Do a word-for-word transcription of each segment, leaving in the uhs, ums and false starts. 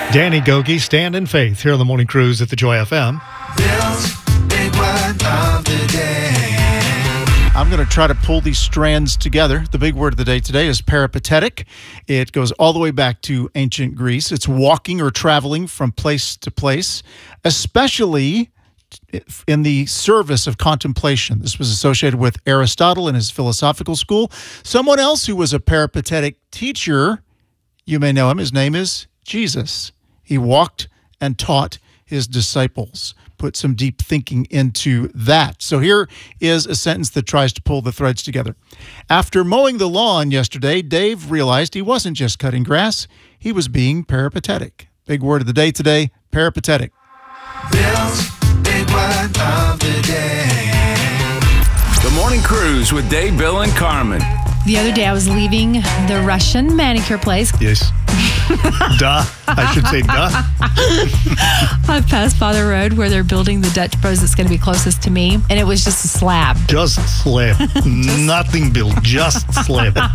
Danny Gogi, Stand in Faith, here on the Morning Cruise at the Joy F M. Bill's Big Word of the Day. I'm going to try to pull these strands together. The big word of the day today is peripatetic. It goes all the way back to ancient Greece. It's walking or traveling from place to place, especially in the service of contemplation. This was associated with Aristotle and his philosophical school. Someone else who was a peripatetic teacher, you may know him. His name is Jesus. He walked and taught his disciples, put some deep thinking into that. So here is a sentence that tries to pull the threads together. After mowing the lawn yesterday, Dave realized he wasn't just cutting grass, he was being peripatetic. Big word of the day today, peripatetic. Bill's Big Word of the Day. The Morning Cruise with Dave, Bill, and Carmen. The other day I was leaving the Russian manicure place. Yes. Duh. I should say duh. I passed by the road where they're building the Dutch Bros that's going to be closest to me, and it was just a slab. Just slab. Nothing built. Just slab. So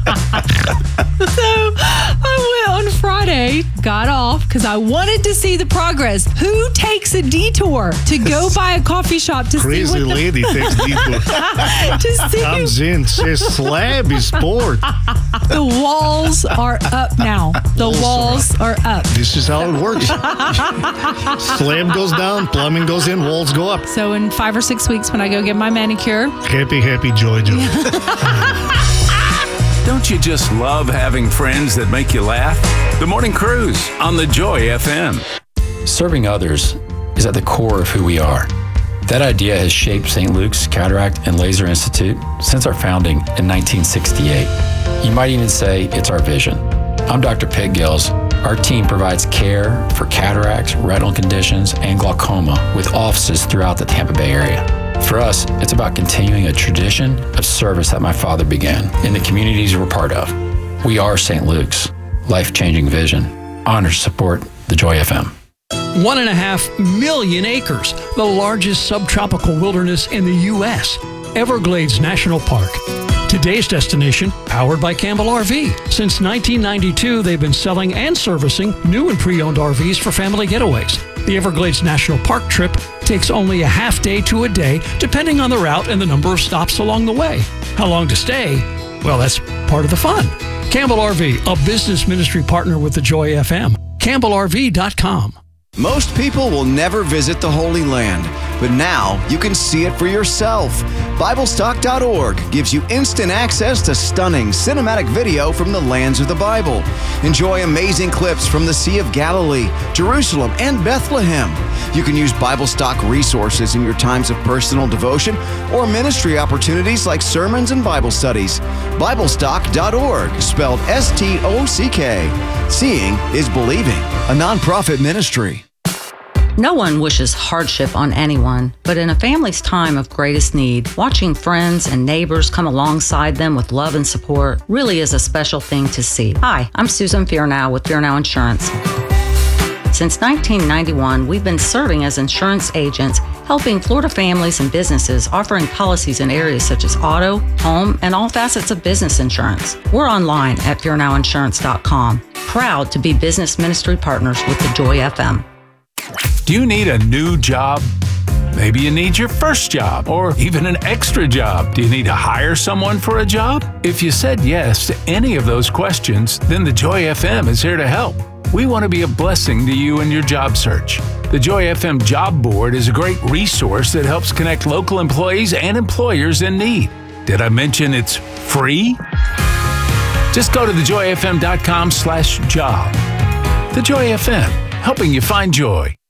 I went on Friday, got off because I wanted to see the progress. Who takes a detour to go by a coffee shop to Crazy see what the, lady takes detour. to see Comes in, says slab is poured. the walls are up now. The walls are up. This is how it works. Slab goes down, plumbing goes in, walls go up. So in five or six weeks when I go get my manicure, Happy, happy, joy, joy. Don't you just love having friends that make you laugh? The Morning Cruise on the Joy F M. Serving others is at the core of who we are. That idea has shaped Saint Luke's Cataract and Laser Institute since our founding in nineteen sixty-eight. You might even say it's our vision. I'm Doctor Pitt Gills. Our team provides care for cataracts, retinal conditions, and glaucoma with offices throughout the Tampa Bay area. For us, it's about continuing a tradition of service that my father began in the communities we're part of. We are Saint Luke's. Life-changing vision. Honored to support the Joy F M. One and a half million acres, the largest subtropical wilderness in the U S, Everglades National Park. Today's destination, powered by Campbell R V. Since nineteen ninety-two, they've been selling and servicing new and pre-owned R Vs for family getaways. The Everglades National Park trip takes only a half day to a day, depending on the route and the number of stops along the way. How long to stay? Well, that's part of the fun. Campbell R V, a business ministry partner with the Joy F M. Campbell R V dot com. Most people will never visit the Holy Land, but now you can see it for yourself. Bible Stock dot org gives you instant access to stunning cinematic video from the lands of the Bible. Enjoy amazing clips from the Sea of Galilee, Jerusalem, and Bethlehem. You can use Bible Stock resources in your times of personal devotion or ministry opportunities like sermons and Bible studies. Bible Stock dot org, spelled S T O C K. Seeing is believing, a nonprofit ministry. No one wishes hardship on anyone, but in a family's time of greatest need, watching friends and neighbors come alongside them with love and support really is a special thing to see. Hi, I'm Susan Fearnow with Fearnow Insurance. Since nineteen ninety-one, we've been serving as insurance agents, helping Florida families and businesses, offering policies in areas such as auto, home, and all facets of business insurance. We're online at fear now insurance dot com. Proud to be business ministry partners with the Joy F M. Do you need a new job? Maybe you need your first job or even an extra job. Do you need to hire someone for a job? If you said yes to any of those questions, then the Joy F M is here to help. We want to be a blessing to you in your job search. The Joy F M Job Board is a great resource that helps connect local employees and employers in need. Did I mention it's free? Just go to the joy f m dot com slash job. The Joy F M, helping you find joy.